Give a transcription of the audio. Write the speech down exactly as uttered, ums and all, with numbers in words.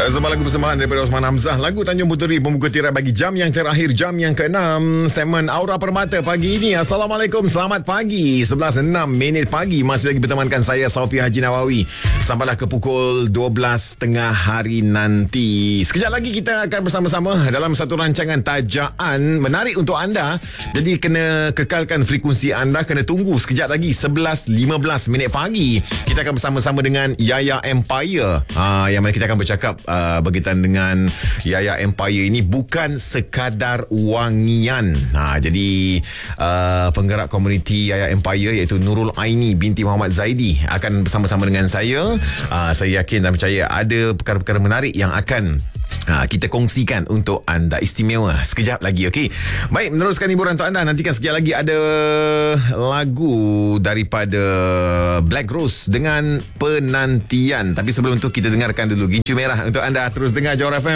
Sebuah lagu persembahan daripada Osman Hamzah, lagu Tanjung Puteri, pembuka tirai bagi jam yang terakhir, jam yang keenam segmen Aura Permata pagi ini. Assalamualaikum, selamat pagi. sebelas enam minit pagi, masih lagi bertemankan saya Saufi Haji Nawawi sampailah ke pukul dua belas tengah hari nanti. Sekejap lagi kita akan bersama-sama dalam satu rancangan tajaan menarik untuk anda. Jadi kena kekalkan frekuensi anda, kena tunggu sekejap lagi sebelas lima belas minit pagi. Kita akan bersama-sama dengan Yaya Empire, ha, yang mana kita akan bercakap uh, berkaitan dengan Yaya Empire ini bukan sekadar wangian. Ha, jadi uh, penggerak komuniti Yaya Empire iaitu Nurul Aini binti Muhammad Zaidi akan bersama-sama dengan saya. Uh, saya yakin dan percaya ada perkara-perkara menarik yang akan Ha, kita kongsikan untuk anda, istimewa sekejap lagi. Okey, baik, meneruskan hiburan untuk anda. Nantikan sekejap lagi ada lagu daripada Black Rose dengan Penantian. Tapi sebelum tu kita dengarkan dulu Gincu Merah untuk anda. Terus dengar Johor F M.